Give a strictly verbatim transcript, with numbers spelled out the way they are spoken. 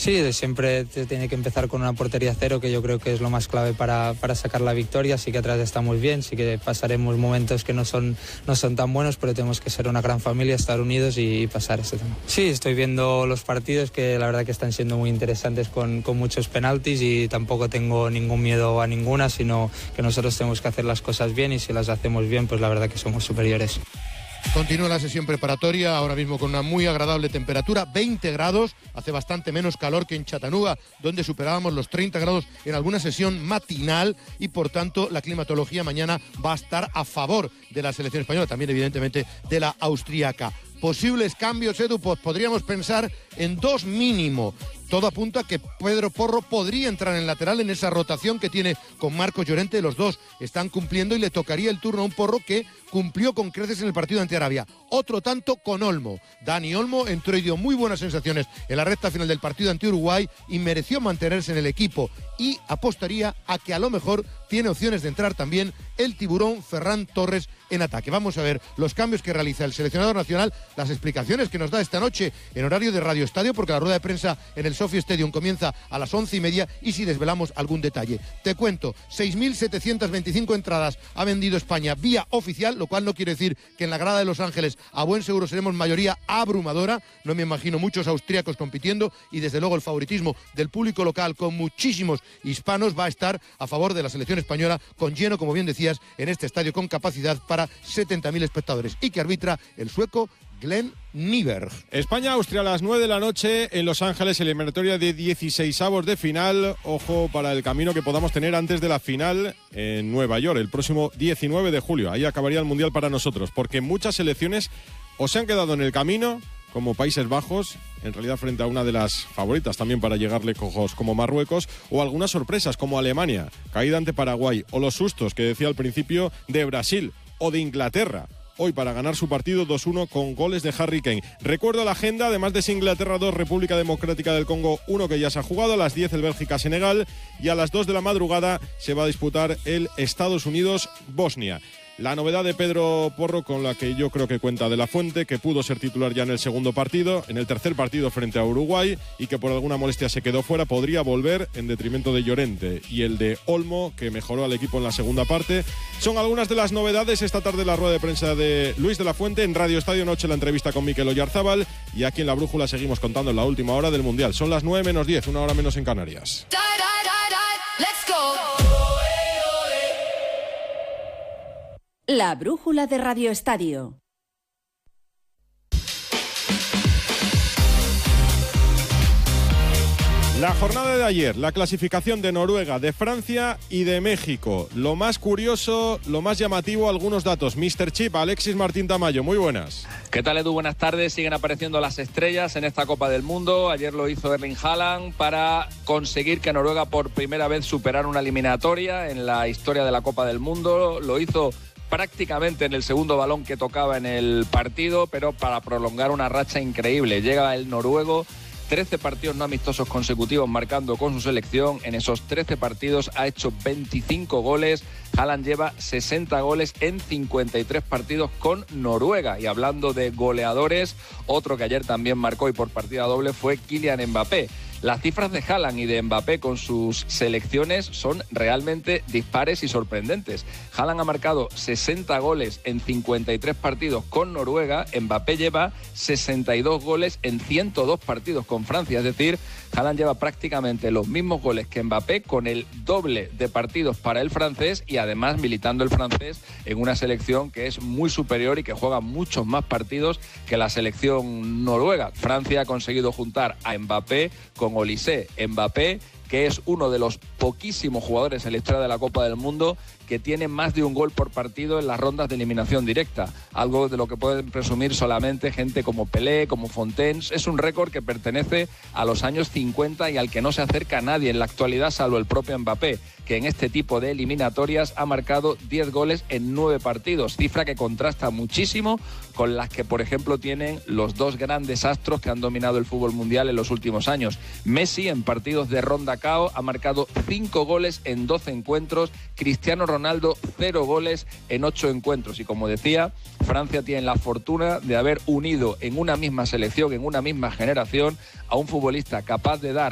Sí, siempre te tiene que empezar con una portería cero, que yo creo que es lo más clave para, para sacar la victoria. Sí que atrás estamos bien, sí que pasaremos momentos que no son, no son tan buenos, pero tenemos que ser una gran familia, estar unidos y, y pasar ese tema. Sí, estoy viendo los partidos que la verdad que están siendo muy interesantes con, con muchos penaltis y tampoco tengo ningún miedo a ninguna, sino que nosotros tenemos que hacer las cosas bien y si las hacemos bien, pues la verdad que somos superiores. Continúa la sesión preparatoria, ahora mismo con una muy agradable temperatura, veinte grados, hace bastante menos calor que en Chattanooga, donde superábamos los treinta grados en alguna sesión matinal y por tanto la climatología mañana va a estar a favor de la selección española, también evidentemente de la austríaca. Posibles cambios, Edu, pues podríamos pensar en dos mínimo. Todo apunta a que Pedro Porro podría entrar en lateral en esa rotación que tiene con Marcos Llorente. Los dos están cumpliendo y le tocaría el turno a un Porro que cumplió con creces en el partido ante Arabia. Otro tanto con Olmo. Dani Olmo entró y dio muy buenas sensaciones en la recta final del partido ante Uruguay y mereció mantenerse en el equipo. Y apostaría a que a lo mejor tiene opciones de entrar también el tiburón Ferran Torres en ataque. Vamos a ver los cambios que realiza el seleccionador nacional, las explicaciones que nos da esta noche en horario de Radio Estadio, porque la rueda de prensa en el Sophie Stadium comienza a las once y media y si desvelamos algún detalle. Te cuento, seis mil setecientas veinticinco entradas ha vendido España vía oficial, lo cual no quiere decir que en la grada de Los Ángeles a buen seguro seremos mayoría abrumadora. No me imagino muchos austríacos compitiendo y desde luego el favoritismo del público local con muchísimos hispanos va a estar a favor de la selección española, con lleno, como bien decías, en este estadio con capacidad para setenta mil espectadores y que arbitra el sueco Glenn Nyberg. España-Austria a las nueve de la noche en Los Ángeles, eliminatoria de dieciseisavos de final. Ojo para el camino que podamos tener antes de la final en Nueva York, el próximo diecinueve de julio. Ahí acabaría el Mundial para nosotros, porque muchas selecciones o se han quedado en el camino, como Países Bajos, en realidad frente a una de las favoritas también para llegarle cojos como Marruecos, o algunas sorpresas como Alemania, caída ante Paraguay, o los sustos que decía al principio de Brasil o de Inglaterra, hoy para ganar su partido dos uno con goles de Harry Kane. Recuerdo la agenda, además de Inglaterra dos, República Democrática del Congo uno, que ya se ha jugado, a las diez el Bélgica-Senegal y a las dos de la madrugada se va a disputar el Estados Unidos-Bosnia. La novedad de Pedro Porro, con la que yo creo que cuenta De la Fuente, que pudo ser titular ya en el segundo partido, en el tercer partido frente a Uruguay, y que por alguna molestia se quedó fuera, podría volver en detrimento de Llorente y el de Olmo, que mejoró al equipo en la segunda parte. Son algunas de las novedades. Esta tarde la rueda de prensa de Luis De la Fuente, en Radio Estadio Noche la entrevista con Mikel Oyarzábal, y aquí en La Brújula seguimos contando en la última hora del Mundial. Son las nueve menos diez, una hora menos en Canarias. Let's go. La Brújula de Radio Estadio. La jornada de ayer, la clasificación de Noruega, de Francia y de México. Lo más curioso, lo más llamativo, algunos datos. míster Chip, Alexis Martín Tamayo, muy buenas. ¿Qué tal, Edu? Buenas tardes. Siguen apareciendo las estrellas en esta Copa del Mundo. Ayer lo hizo Erling Haaland para conseguir que Noruega por primera vez superara una eliminatoria en la historia de la Copa del Mundo. Lo hizo prácticamente en el segundo balón que tocaba en el partido, pero para prolongar una racha increíble. Llega el noruego, trece partidos no amistosos consecutivos marcando con su selección. En esos trece partidos ha hecho veinticinco goles. Haaland lleva sesenta goles en cincuenta y tres partidos con Noruega. Y hablando de goleadores, otro que ayer también marcó y por partida doble fue Kylian Mbappé. Las cifras de Haaland y de Mbappé con sus selecciones son realmente dispares y sorprendentes. Haaland ha marcado sesenta goles en cincuenta y tres partidos con Noruega. Mbappé lleva sesenta y dos goles en ciento dos partidos con Francia. Es decir, Haaland lleva prácticamente los mismos goles que Mbappé, con el doble de partidos para el francés y además militando el francés en una selección que es muy superior y que juega muchos más partidos que la selección noruega. Francia ha conseguido juntar a Mbappé con Olise. Mbappé, que es uno de los poquísimos jugadores en la historia de la Copa del Mundo que tiene más de un gol por partido en las rondas de eliminación directa, algo de lo que pueden presumir solamente gente como Pelé, como Fontaine. Es un récord que pertenece a los años cincuenta y al que no se acerca nadie en la actualidad, salvo el propio Mbappé, que en este tipo de eliminatorias ha marcado diez goles en nueve partidos, cifra que contrasta muchísimo con las que, por ejemplo, tienen los dos grandes astros que han dominado el fútbol mundial en los últimos años. Messi, en partidos de ronda K O, ha marcado cinco goles en doce encuentros, Cristiano Ronaldo cero goles en ocho encuentros. Y como decía, Francia tiene la fortuna de haber unido en una misma selección, en una misma generación, a un futbolista capaz de dar